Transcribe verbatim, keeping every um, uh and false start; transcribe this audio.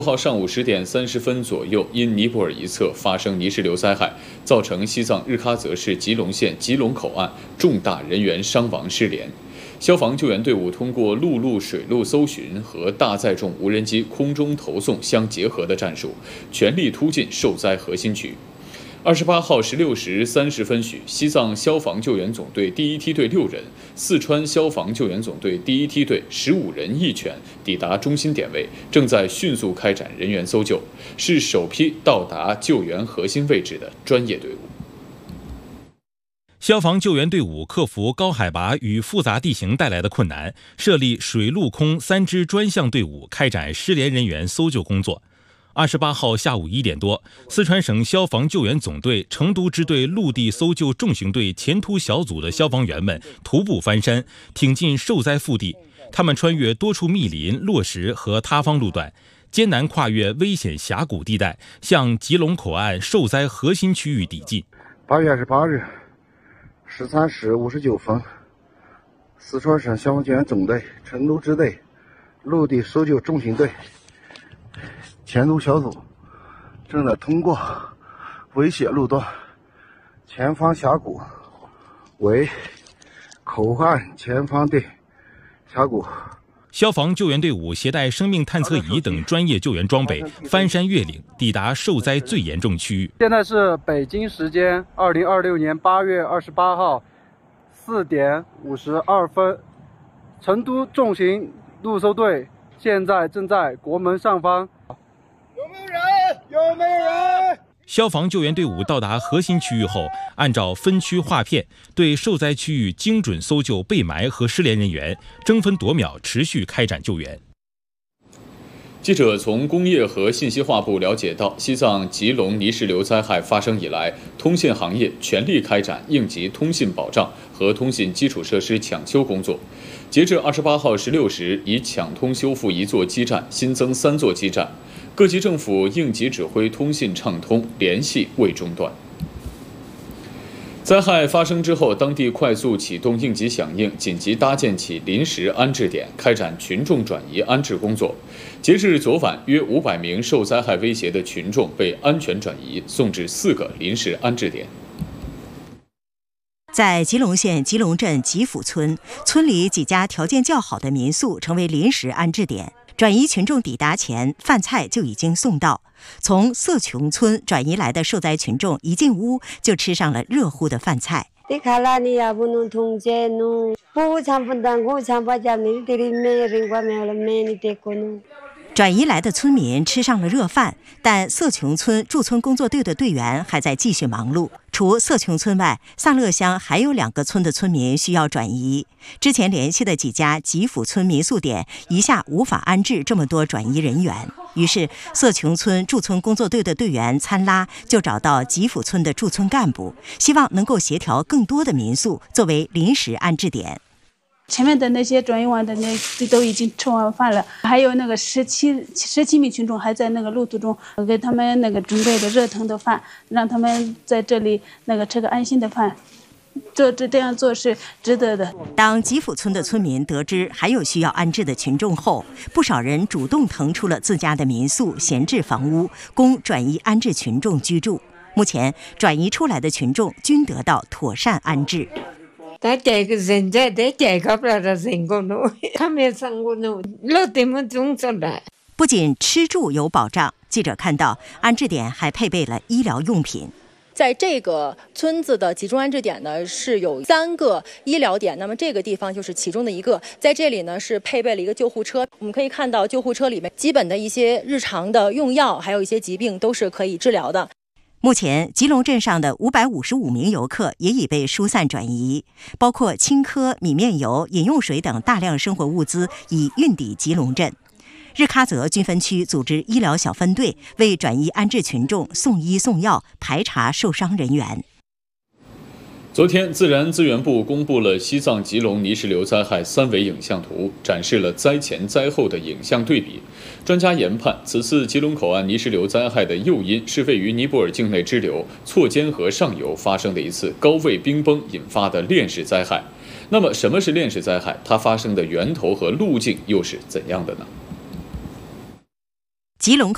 号上午十点三十分左右，因尼泊尔一侧发生泥石流灾害，造成西藏日喀则市吉隆县吉隆口岸重大人员伤亡失联。消防救援队伍通过陆路、水路搜寻和大载重无人机空中投送相结合的战术，全力突进受灾核心区。二十八号十六时三十分许，西藏消防救援总队第一梯队六人，四川消防救援总队第一梯队十五人一犬抵达中心点位，正在迅速开展人员搜救，是首批到达救援核心位置的专业队伍。 消防救援队伍克服高海拔与复杂地形带来的困难，设立水陆空三支专项队伍，开展失联人员搜救工作。二十八号下午一点多，四川省消防救援总队成都支队陆地搜救重型队前突小组的消防员们徒步翻山，挺进受灾腹地。他们穿越多处密林、落石和塌方路段，艰难跨越危险峡谷地带，向吉隆口岸受灾核心区域抵近。 八月二十八日十三时五十九分，四川省消防救援总队成都支队陆地搜救重型队前突小组正在通过危险路段前方峡谷为口岸前方的峡谷。 消防救援队伍携带生命探测仪等专业救援装备，翻山越岭，抵达受灾最严重区域。 现在是北京时间二零二六年八月二十八号四点五十二分，成都重型陆搜队现在正在国门上方。 有没有人？有没有人？ 消防救援队伍到达核心区域后，按照分区划片，对受灾区域精准搜救被埋和失联人员，争分夺秒持续开展救援。 记者从工业和信息化部了解到，西藏吉隆泥石流灾害发生以来，通信行业全力开展应急通信保障和通信基础设施抢修工作。截至二十八号十六时，已抢通修复一座基站，新增三座基站。各级政府应急指挥通信畅通，联系未中断。灾害发生之后，当地快速启动应急响应，紧急搭建起临时安置点，开展群众转移安置工作。截至昨晚，约五百名受灾害威胁的群众被安全转移，送至四个临时安置点。 在吉隆县吉隆镇吉府村，村里几家条件较好的民宿成为临时安置点。转移群众抵达前，饭菜就已经送到。从色琼村转移来的受灾群众一进屋就吃上了热乎的饭菜。转移来的村民吃上了热饭，但色琼村驻村工作队的队员还在继续忙碌。除色琼村外，萨勒乡还有两个村的村民需要转移。之前联系的几家吉府村民宿点一下无法安置这么多转移人员，于是色琼村驻村工作队的队员参拉就找到吉府村的驻村干部，希望能够协调更多的民宿作为临时安置点。 前面的那些转移完的那都已经吃完饭了，还有那个十七十七名群众还在那个路途中，给他们那个准备的热腾的饭，让他们在这里那个吃个安心的饭。这这这样做是值得的。 当吉府村的村民得知还有需要安置的群众后，不少人主动腾出了自家的民宿、闲置房屋，供转移安置群众居住。目前，转移出来的群众均得到妥善安置。不仅吃住有保障，记者看到安置点还配备了医疗用品。 在这个村子的集中安置点呢，是有三个医疗点，那么这个地方就是其中的一个。在这里呢，是配备了一个救护车，我们可以看到救护车里面基本的一些日常的用药，还有一些疾病都是可以治疗的。 目前，吉隆镇上的五百五十五名游客也已被疏散转移，包括青稞、米面油、饮用水等大量生活物资已运抵吉隆镇。日喀则军分区组织医疗小分队为转移安置群众送医送药，排查受伤人员。 昨天，自然资源部公布了西藏吉隆泥石流灾害三维影像图，展示了灾前灾后的影像对比。专家研判，此次吉隆口岸泥石流灾害的诱因是位于尼泊尔境内支流错肩河上游发生的一次高位冰崩引发的链式灾害。那么，什么是链式灾害？它发生的源头和路径又是怎样的呢？ 吉隆口